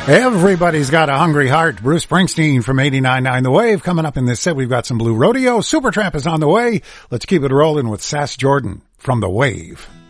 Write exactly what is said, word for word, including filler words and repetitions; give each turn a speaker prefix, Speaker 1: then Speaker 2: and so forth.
Speaker 1: Everybody's got a hungry heart. Bruce Springsteen from eighty-nine point nine The Wave. Coming up in this set, we've got some Blue Rodeo. Supertramp is on the way. Let's keep it rolling with Sass Jordan from The Wave.